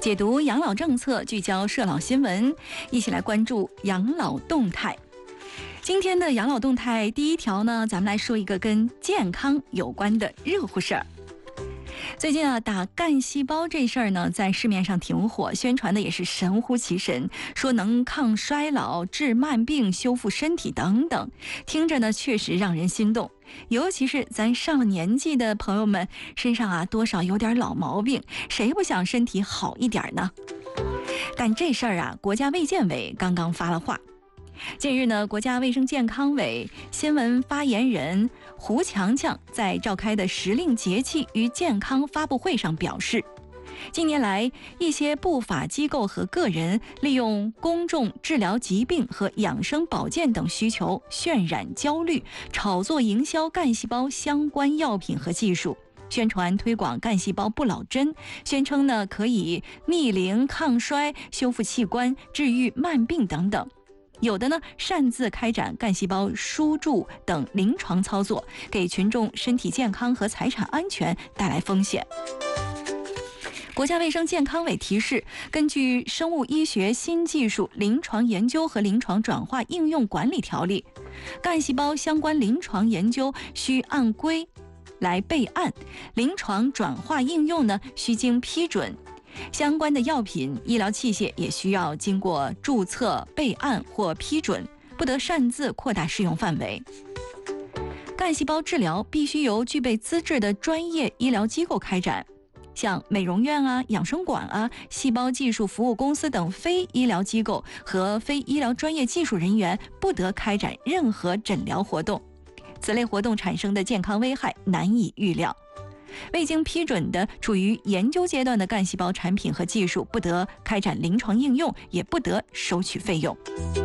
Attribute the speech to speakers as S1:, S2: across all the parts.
S1: 解读养老政策，聚焦社老新闻，一起来关注养老动态。今天的养老动态第一条呢，咱们来说一个跟健康有关的热乎事儿。最近啊，打干细胞这事儿呢，在市面上挺火，宣传的也是神乎其神，说能抗衰老、治慢病、修复身体等等，听着呢确实让人心动。尤其是咱上了年纪的朋友们，身上啊多少有点老毛病，谁不想身体好一点呢？但这事儿啊，国家卫健委刚刚发了话。近日呢，国家卫生健康委新闻发言人胡强强在召开的时令节气与健康发布会上表示，近年来一些不法机构和个人利用公众治疗疾病和养生保健等需求，渲染焦虑，炒作营销干细胞相关药品和技术，宣传推广干细胞不老针，宣称呢可以逆龄、抗衰、修复器官、治愈慢病等等。有的呢擅自开展干细胞输注等临床操作，给群众身体健康和财产安全带来风险。国家卫生健康委提示，根据《生物医学新技术临床研究和临床转化应用管理条例》，干细胞相关临床研究需按规来备案，临床转化应用呢需经批准。相关的药品、医疗器械也需要经过注册、备案或批准，不得擅自扩大适用范围。干细胞治疗必须由具备资质的专业医疗机构开展，像美容院啊、养生馆啊、细胞技术服务公司等非医疗机构和非医疗专业技术人员不得开展任何诊疗活动，此类活动产生的健康危害难以预料。未经批准的处于研究阶段的干细胞产品和技术不得开展临床应用，也不得收取费用。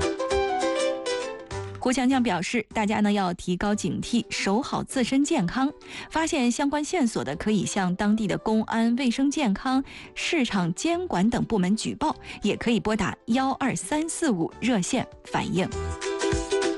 S1: 胡强强表示，大家呢要提高警惕，守好自身健康，发现相关线索的可以向当地的公安、卫生健康、市场监管等部门举报，也可以拨打12345热线反映。